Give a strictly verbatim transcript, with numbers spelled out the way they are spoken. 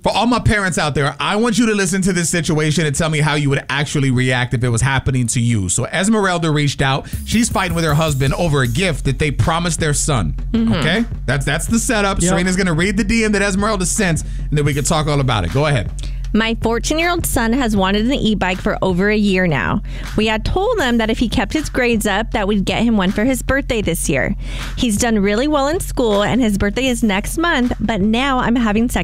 For all my parents out there, I want you to listen to this situation and tell me how you would actually react if it was happening to you. So Esmeralda reached out. She's fighting with her husband over a gift that they promised their son. Mm-hmm. Okay? That's that's the setup. Yep. Serena's going to read the D M that Esmeralda sent, and then we can talk all about it. Go ahead. My fourteen-year-old son has wanted an e-bike for over a year now. We had told him that if he kept his grades up, that we'd get him one for his birthday this year. He's done really well in school, and his birthday is next month, but now I'm having second